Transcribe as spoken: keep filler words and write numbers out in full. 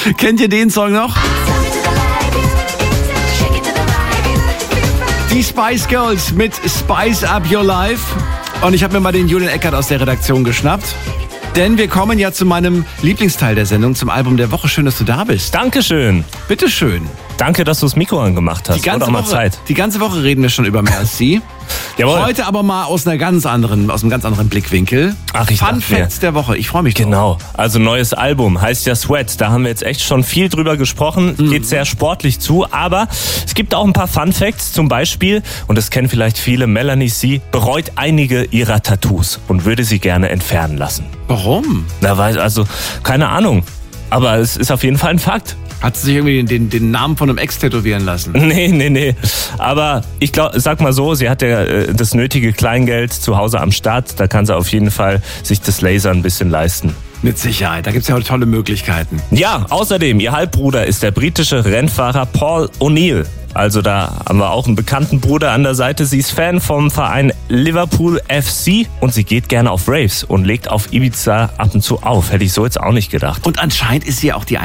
Kennt ihr den Song noch? Die Spice Girls mit Spice Up Your Life. Und ich habe mir mal den Julian Eckert aus der Redaktion geschnappt. Denn wir kommen ja zu meinem Lieblingsteil der Sendung, zum Album der Woche. Schön, dass du da bist. Dankeschön. Bitteschön. Danke, dass du das Mikro angemacht hast. Die ganze, auch mal Woche, Zeit. die ganze Woche reden wir schon über Merci. Jawohl. Heute aber mal aus einer ganz anderen, aus einem ganz anderen Blickwinkel. Ach, ich Fun dachte mir. Facts der Woche. Ich freue mich drauf. Genau. Also neues Album, heißt ja Sweat. Da haben wir jetzt echt schon viel drüber gesprochen. Mhm. Geht sehr sportlich zu. Aber es gibt auch ein paar Fun Facts. Zum Beispiel, und das kennen vielleicht viele, Melanie C. bereut einige ihrer Tattoos und würde sie gerne entfernen lassen. Warum? Na, weiß, also, keine Ahnung. Aber es ist auf jeden Fall ein Fakt. Hat sie sich irgendwie den, den, den Namen von einem Ex tätowieren lassen? Nee, nee, nee. Aber ich glaube, sag mal so, sie hat ja äh, das nötige Kleingeld zu Hause am Start. Da kann sie auf jeden Fall sich das Laser ein bisschen leisten. Mit Sicherheit. Da gibt's ja auch tolle Möglichkeiten. Ja, außerdem, ihr Halbbruder ist der britische Rennfahrer Paul O'Neill. Also da haben wir auch einen bekannten Bruder an der Seite. Sie ist Fan vom Verein Liverpool F C und sie geht gerne auf Raves und legt auf Ibiza ab und zu auf. Hätte ich so jetzt auch nicht gedacht. Und anscheinend ist sie auch die